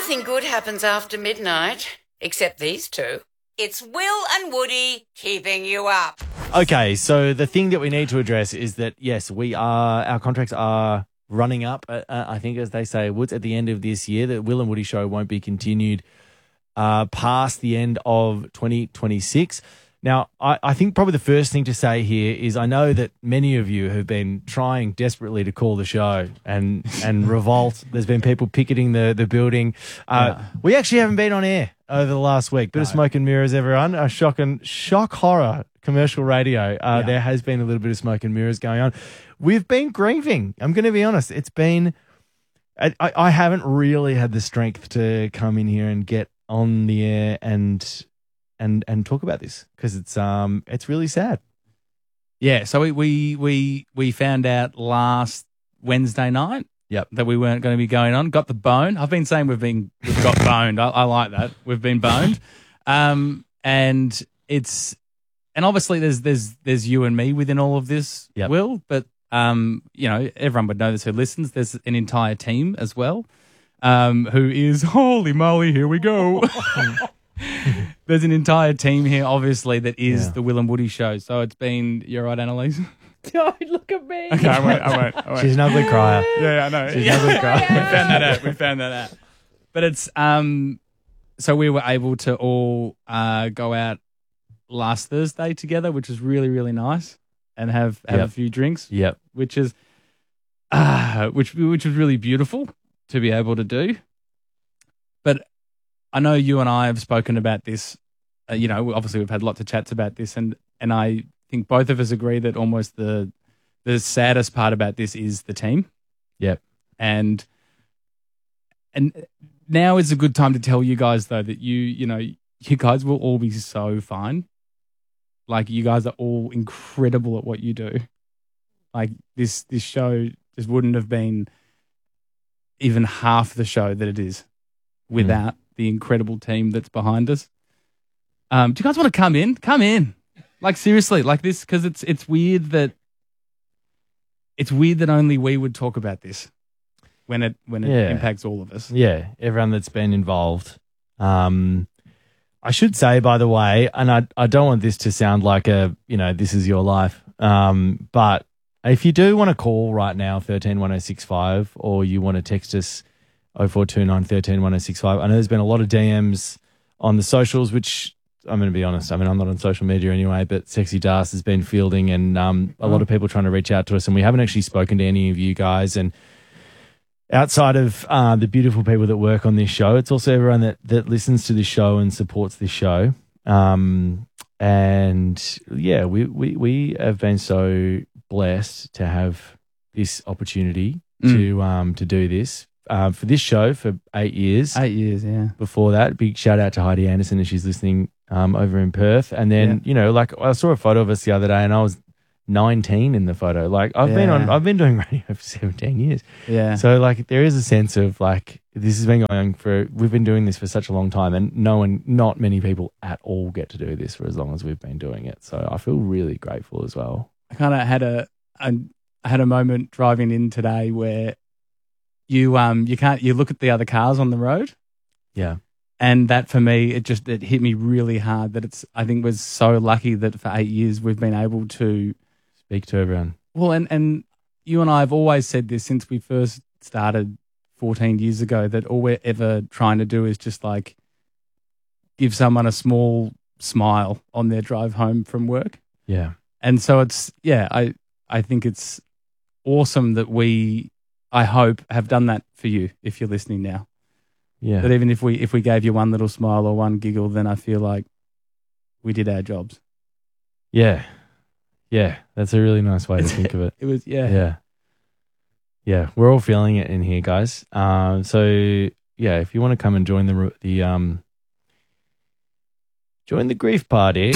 Nothing good happens after midnight, except these two. It's Will and Woody keeping you up. Okay, so the thing that we need to address is that, yes, our contracts are running up, I think, as they say, Woods, at the end of this year. The Will and Woody show won't be continued past the end of 2026. Now, I think probably the first thing to say here is I know that many of you have been trying desperately to call the show and revolt. There's been people picketing the building. We actually haven't been on air over the last week. Bit of smoke and mirrors, everyone. A shock horror commercial radio. There has been a little bit of smoke and mirrors going on. We've been grieving. I'm going to be honest. It's been... I haven't really had the strength to come in here and get on the air and talk about this because it's really sad. Yeah, so we found out last Wednesday night that we weren't going to be going on. Got the bone. I've been saying we've got boned. I like that. We've been boned. And obviously there's you and me within all of this, Will, but everyone would know this who listens. There's an entire team as well, who is, holy moly, here we go. There's an entire team here, obviously, that is the Will and Woody show. So it's been, you're right, Annalise? Don't look at me. Okay, I won't. She's an ugly crier. Yeah, I know. She's an ugly crier. We found that out. But it's, so we were able to all go out last Thursday together, which was really, really nice, and have a few drinks. Yep. Which is, which was really beautiful to be able to do. But I know you and I have spoken about this. Obviously we've had lots of chats about this, and I think both of us agree that almost the saddest part about this is the team. Yep. And now is a good time to tell you guys though that you guys will all be so fine. Like, you guys are all incredible at what you do. Like, this show just wouldn't have been even half the show that it is without the incredible team that's behind us. Do you guys want to come in? Come in. Like, seriously, like this, because it's weird that only we would talk about this when it impacts all of us. Yeah, everyone that's been involved. I should say, by the way, and I don't want this to sound like this is your life, but if you do want to call right now, 131065, or you want to text us 0429 131065, I know there's been a lot of DMs on the socials, which I'm going to be honest, I'm not on social media anyway, but Sexy Das has been fielding, and a lot of people trying to reach out to us, and we haven't actually spoken to any of you guys. And outside of the beautiful people that work on this show, it's also everyone that listens to this show and supports this show. And yeah, we have been so blessed to have this opportunity to do this for this show for 8 years. 8 years, yeah. Before that, big shout out to Heidi Anderson if she's listening over in Perth. And then I saw a photo of us the other day, and I was 19 in the photo. Like, I've been doing radio for 17 years. Yeah. So like, there is a sense of like, this has been going on we've been doing this for such a long time, and not many people at all get to do this for as long as we've been doing it. So I feel really grateful as well. I kind of had a moment driving in today where you look at the other cars on the road. Yeah. And that, for me, it hit me really hard that I think we're so lucky that for 8 years we've been able to speak to everyone. Well, and you and I have always said this since we first started 14 years ago, that all we're ever trying to do is just like give someone a small smile on their drive home from work. Yeah. And so I think it's awesome that I hope, have done that for you if you're listening now. Yeah. That even if we gave you one little smile or one giggle, then I feel like we did our jobs. Yeah. Yeah. That's a really nice way to think of it. It was, yeah. Yeah. Yeah. We're all feeling it in here, guys. So yeah, if you want to come and join join the grief party,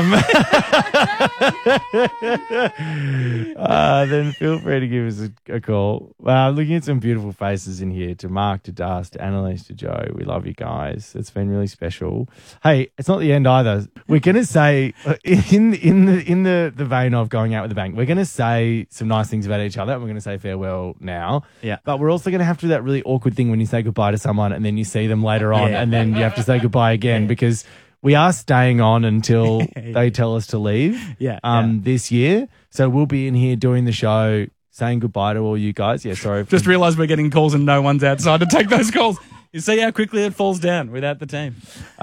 then feel free to give us a call. Looking at some beautiful faces in here, to Mark, to Das, to Annalise, to Joe. We love you guys. It's been really special. Hey, it's not the end either. We're going to say, in the vein of going out with the bang, we're going to say some nice things about each other. We're going to say farewell now. Yeah. But we're also going to have to do that really awkward thing when you say goodbye to someone and then you see them later on and then you have to say goodbye again because we are staying on until they tell us to leave this year. So we'll be in here doing the show, saying goodbye to all you guys. Yeah, sorry. Just realised we're getting calls and no one's outside to take those calls. You see how quickly it falls down without the team.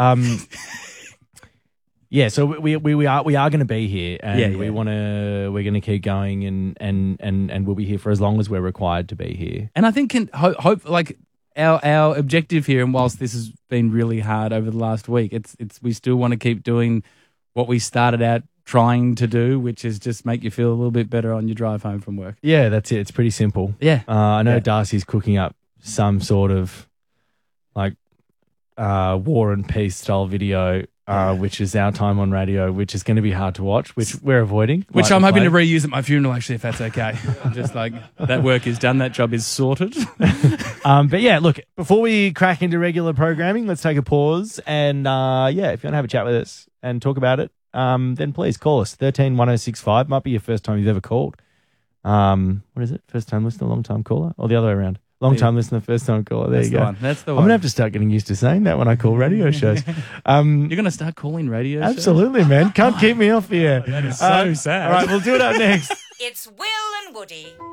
So we are going to be here, and we're going to keep going, and we'll be here for as long as we're required to be here. And I think hope like our objective here, and whilst this has been really hard over the last week, it's we still want to keep doing what we started out trying to do, which is just make you feel a little bit better on your drive home from work. Yeah, that's it. It's pretty simple. Yeah, I know Darcy's cooking up some sort of like War and Peace style video. Which is our time on radio, which is going to be hard to watch, which we're avoiding. Which I'm hoping to reuse at my funeral, actually, if that's okay. I'm just like, that work is done, that job is sorted. But yeah, look, before we crack into regular programming, let's take a pause. And if you want to have a chat with us and talk about it, then please call us. 13 1065. Might be your first time you've ever called. What is it? First time listener, long time caller? Or the other way around? Long time listener, first time caller. There you go. That's the one. I'm going to have to start getting used to saying that when I call radio shows. You're going to start calling radio shows? Absolutely, man. Can't keep me off the air. That is so sad. All right, we'll do it up next. It's Will and Woody.